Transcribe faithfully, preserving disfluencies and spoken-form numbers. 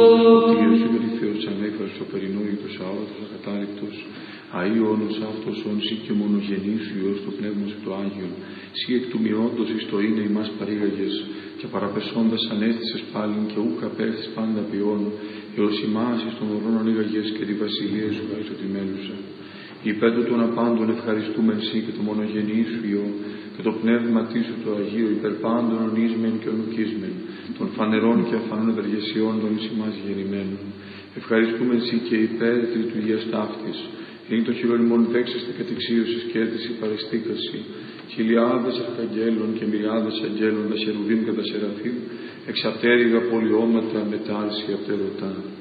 Δεσποτείας σου περίφερος ανέφερος ο περινόητος αόρατος ακατάληπτος, αΐωνος αυτός όν σύ και μονογενής σου Υιός το Πνεύμα σου το Άγιον, σύ εκ του μειόντος εις το είναι ημάς παρήγαγες, και παραπεσώντας ανέστησες πάλιν και ούκ απέφθης πάντα ποιόν, έως ημάς εις των ορών ανοίγαγες και τη βασιλεία σου αριστοτημένουσα. Υπέρ του των απάντων ευχαριστούμεν σύ και το μονογενή σου Υιό, και το πνεύμα τι σου το Αγίο υπέρ πάντων ονίσμεν και ονουκίσμεν, των φανερών και αφανών ευεργεσιών των εις ημάς γεννημένων. Ευχαριστούμεν σύ και υπέρ τη λειτουργίας ταύτης, είναι το χειρόνιμον δέξεσθε κατεξίωσης και αίτηση παρεστήκαση, χιλιάδες αρχαγγέλων και μυριάδες αγγέλων τα σερουβίμ και τα σεραφείμ, εξαπτέρυγα πολιώματα μετάρσια πτερωτά.